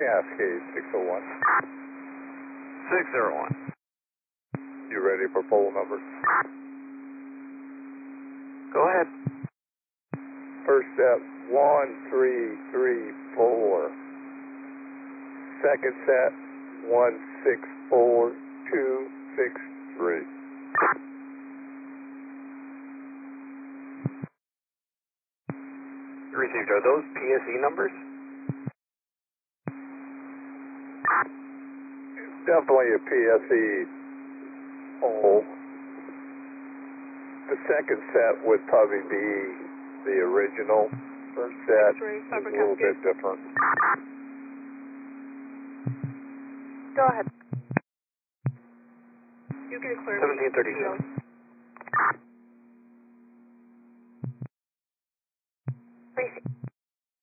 Cascade 601. 601. You ready for poll numbers? Go ahead. First set 1334. Second set 164263. Received. Are those PSE numbers? Definitely a PSE poll. The second set would probably be the original. First set is a little bit different. Go ahead. You can clear 1737.